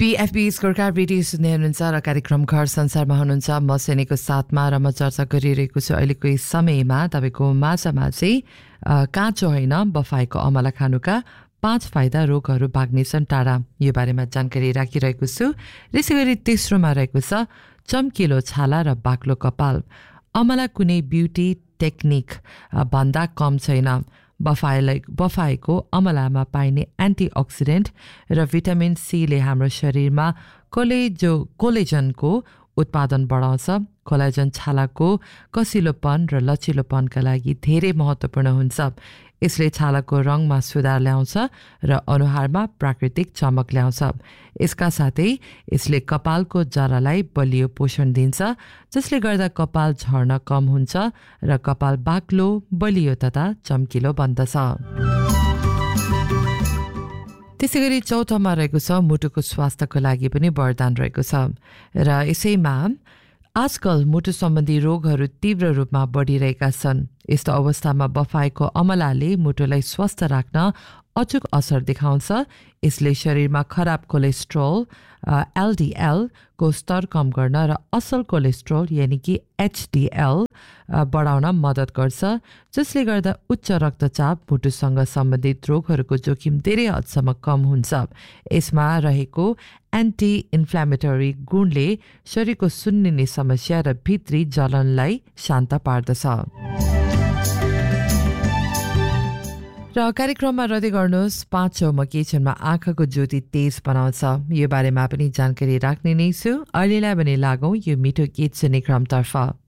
PFB scorecard radio सुन्दै हुनुहुन्छ र कार्यक्रम घर संसारमा हुनुहुन्छ म सेनेको साथमा र म चर्चा गरिरहेको छु अहिलेको यस समयमा तपाईँको माझमा चाहिँ काँचो होइन बफाएको अमला खानुका 5 फाइदा रोगहरू भाग्नेछन् टाढा यो बारेमा जानकारी राखिरहेको छु। त्यसै गरी तेस्रोमा रहेको छ चम्किलो छाला र बाक्लो कपाल। अमला कुनै ब्युटी टेक्निक भन्दा कम छैन। बफाएको अमलामा पाइने एन्टिअक्सिडेन्ट र भिटामिन सीले हाम्रो शरीरमा कोलेजनको उत्पादन बढाउँछ। कोलेजन छालाको कसिलोपन र लचिलोपनका लागि धेरै महत्त्वपूर्ण हुन्छ। यसले छालाको रङमा सुधार ल्याउँछ र अनुहारमा प्राकृतिक चमक ल्याउँछ। यसका साथै यसले कपालको जरालाई बलियो पोषण दिन्छ, जसले गर्दा कपाल झर्न कम हुन्छ र कपाल बाक्लो, बलियो तथा चम्किलो बन्दछ। त्यसै गरी चौथोमा रहेको छ मुटुको स्वास्थ्यको लागि पनि वरदान रहेको छ र यसैमा आजकल मुटु सम्बन्धी रोगहरू तीव्र रूपमा बढिरहेका छन्। यस्तो अवस्थामा बफाएको अमलाले मुटुलाई स्वस्थ राख्न अचूक असर देखाउँछ। यसले शरीरमा खराब कोलेस्ट्रोल LDL को स्तर कम गर्न र असल कोलेस्ट्रोल यानि कि HDL बढाउन मद्दत गर्छ, जसले गर्दा उच्च रक्तचाप, मुटुसँग सम्बन्धित रोगहरूको जोखिम धेरै हदसम्म कम हुन्छ। यसमा रहेको एन्टी इन्फ्ल्यामेटरी गुणले शरीरको सुन्निने समस्या र भित्री जलनलाई शान्त पार्दछ। र कार्यक्रममा रद्दै गर्नुहोस् 5औं किचनमा आँखाको ज्योति तेज बनाउँछ। यो बारेमा पनि जानकारी राख्ने नै छु। अहिलेलाई भने लागौँ यो मिठो गीत सुन्ने क्रमतर्फ।